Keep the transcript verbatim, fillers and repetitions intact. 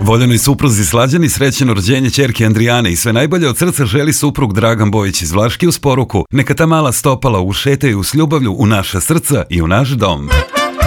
Voljenoj supruzi Slađani srećeno rođenje ćerke Andrijane i sve najbolje od srca želi suprug Dragan Bojić iz Vlaški uz poruku: neka ta mala stopala ušetaju s ljubavlju u naša srca i u naš dom.